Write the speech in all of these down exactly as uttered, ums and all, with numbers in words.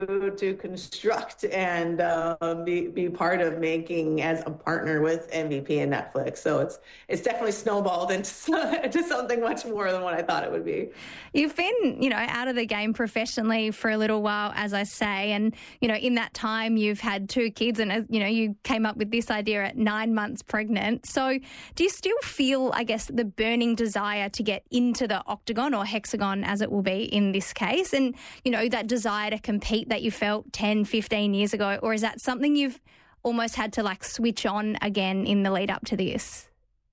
to construct and um, be be part of making as a partner with M V P and Netflix. So it's it's definitely snowballed into into something much more than what I thought it would be. You've been, you know, out of the game professionally for a little while, as I say, and, you know, in that time you've had two kids and, as you know, you came up with this idea at nine months pregnant. So do you still feel, I guess, the burning desire to get into the octagon or hexagon, as it will be in this case, and, you know, that desire to compete that you felt ten, fifteen years ago, or is that something you've almost had to like switch on again in the lead up to this?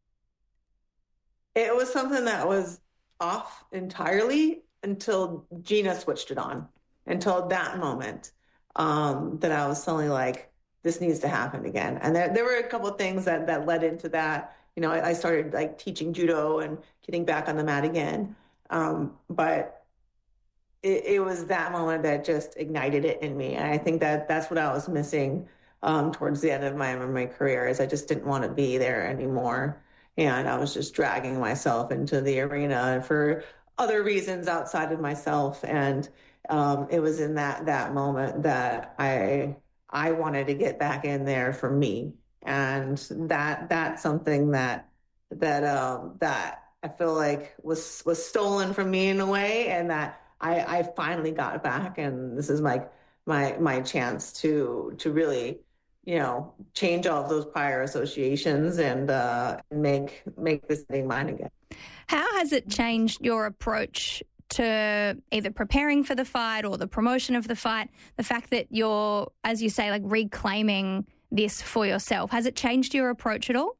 It was something that was off entirely until Gina switched it on, until that moment um, that I was suddenly like, this needs to happen again. And there, there were a couple of things that, that led into that. You know, I, I started like teaching judo and getting back on the mat again. Um, but It, it was that moment that just ignited it in me. And I think that that's what I was missing um, towards the end of my my career is I just didn't want to be there anymore. And I was just dragging myself into the arena for other reasons outside of myself. And um, it was in that that moment that I I wanted to get back in there for me. And that that's something that that um, that I feel like was was stolen from me in a way, and that I, I finally got back, and this is my my my chance to to really, you know, change all of those prior associations and uh, make make this thing mine again. How has it changed your approach to either preparing for the fight or the promotion of the fight? The fact that you're, as you say, like reclaiming this for yourself, has it changed your approach at all?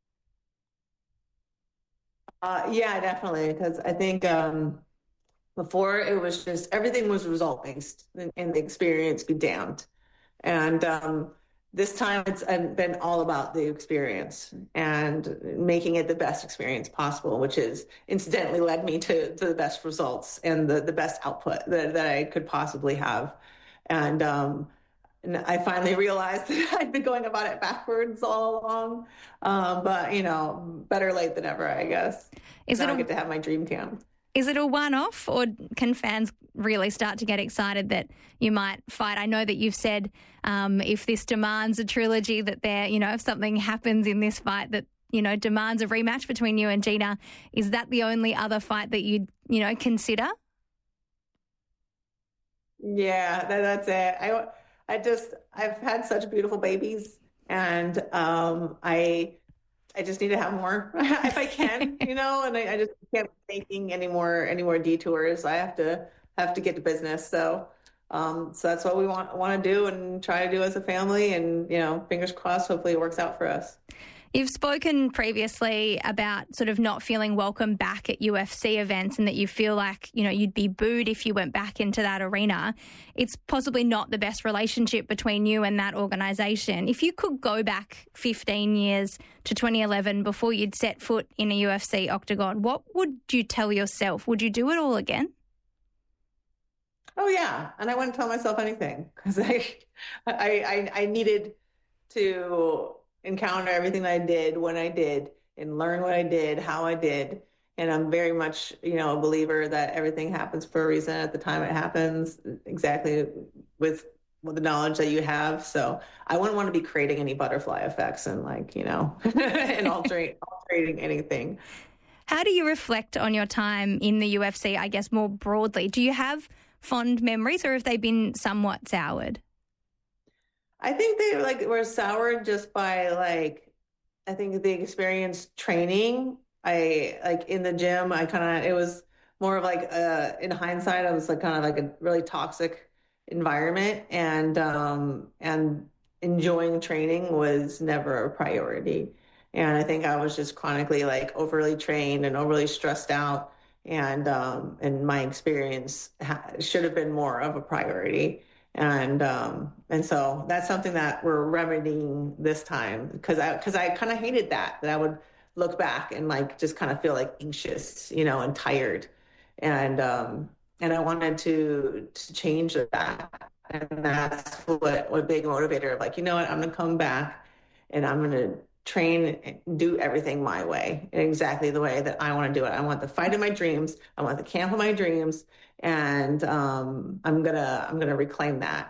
Uh, yeah, definitely, because I think. Um, Before it was just everything was result based and, and the experience be damned. And um, this time it's been all about the experience and making it the best experience possible, which is incidentally led me to, to the best results and the, the best output that, that I could possibly have. And, um, and I finally realized that I'd been going about it backwards all along. Um, but, you know, better late than ever, I guess. Is now it a- I get to have my dream camp. Is it a one-off, or can fans really start to get excited that you might fight? I know that you've said um, if this demands a trilogy, that there, you know, if something happens in this fight that, you know, demands a rematch between you and Gina, is that the only other fight that you'd, you know, consider? Yeah, that, that's it. I, I just, I've had such beautiful babies, and um, I. I just need to have more if I can, you know, and I, I just can't be taking any more any more detours. I have to have to get to business. So um, so that's what we want want to do and try to do as a family. And, you know, fingers crossed, hopefully it works out for us. You've spoken previously about sort of not feeling welcome back at U F C events and that you feel like, you know, you'd be booed if you went back into that arena. It's possibly not the best relationship between you and that organisation. If you could go back fifteen years to twenty eleven before you'd set foot in a U F C octagon, what would you tell yourself? Would you do it all again? Oh, yeah. And I wouldn't tell myself anything because I, I, I, I needed to encounter everything that I did when I did and learn what I did, how I did. And I'm very much, you know, a believer that everything happens for a reason at the time it happens, exactly with, with the knowledge that you have. So I wouldn't want to be creating any butterfly effects and like, you know, and altering, altering anything. How do you reflect on your time in the U F C, I guess, more broadly? Do you have fond memories or have they been somewhat soured? I think they like were soured just by like, I think the experience training. I like in the gym, I kind of, it was more of like, uh, in hindsight, I was like kind of like a really toxic environment, and, um, and enjoying training was never a priority. And I think I was just chronically like overly trained and overly stressed out. And, um, and my experience ha- should have been more of a priority. And um, and so that's something that we're remedying this time because I because I kind of hated that that I would look back and like just kind of feel like anxious, you know, and tired, and um, and I wanted to to change that, and that's what what big motivator of like, you know what, I'm gonna come back and I'm gonna train, do everything my way, exactly the way that I want to do it. I want the fight of my dreams. I want the camp of my dreams. And um, I'm gonna I'm gonna reclaim that.